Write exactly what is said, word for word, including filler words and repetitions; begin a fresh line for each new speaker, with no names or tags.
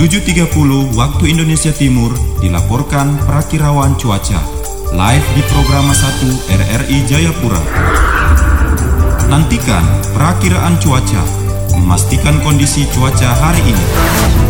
tujuh tiga puluh waktu Indonesia Timur dilaporkan perakirauan cuaca live di program satu R R I Jayapura. Nantikan perakiraan cuaca, memastikan kondisi cuaca hari ini.